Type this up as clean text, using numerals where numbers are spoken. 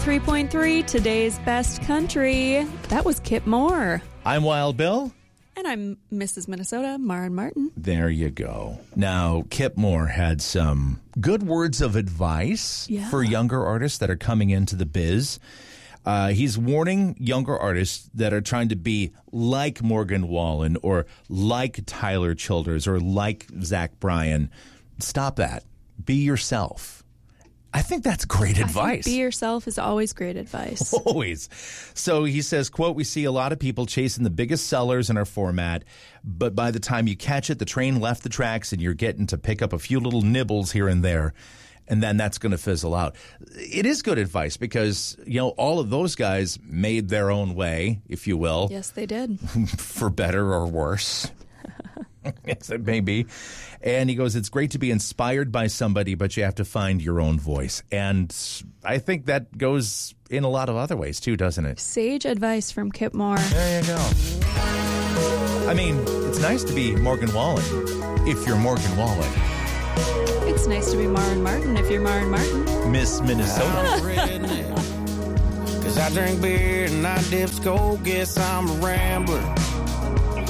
3.3, today's best country. That was Kip Moore. I'm Wild Bill. And I'm Mrs. Minnesota, Maren Martin. There you go. Now, Kip Moore had some good words of advice for younger artists that are coming into the biz. He's warning younger artists that are trying to be like Morgan Wallen or like Tyler Childers or like Zach Bryan. Stop that. Be yourself. I think that's great advice. Be yourself is always great advice. Always. So he says, quote, "We see a lot of people chasing the biggest sellers in our format, but by the time you catch it, the train left the tracks and you're getting to pick up a few little nibbles here and there. And then that's going to fizzle out." It is good advice because, you know, all of those guys made their own way, if you will. Yes, they did. For better or worse. Yes, it may be. And he goes, it's great to be inspired by somebody, but you have to find your own voice. And I think that goes in a lot of other ways, too, doesn't it? Sage advice from Kip Moore. There you go. I mean, it's nice to be Morgan Wallen if you're Morgan Wallen. It's nice to be Maren Martin if you're Maren Martin. Miss Minnesota. Cause I drink beer and I dip skull, guess I'm a rambler.